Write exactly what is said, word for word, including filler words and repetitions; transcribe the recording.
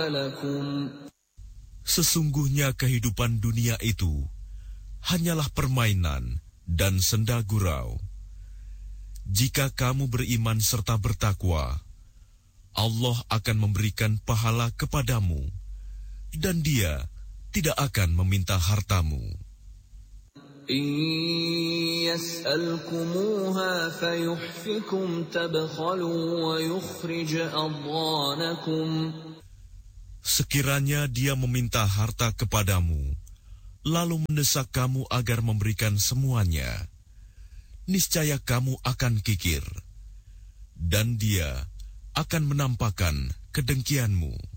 Sesungguhnya kehidupan dunia itu hanyalah permainan dan senda gurau. Jika kamu beriman serta bertakwa, Allah akan memberikan pahala kepadamu, dan Dia tidak akan meminta hartamu. إن يسألكموها فيحفكم تبخلوا ويخرج أضغانكم. Sekiranya Dia meminta harta kepadamu, lalu mendesak kamu agar memberikan semuanya, niscaya kamu akan kikir, dan Dia akan menampakkan kedengkianmu.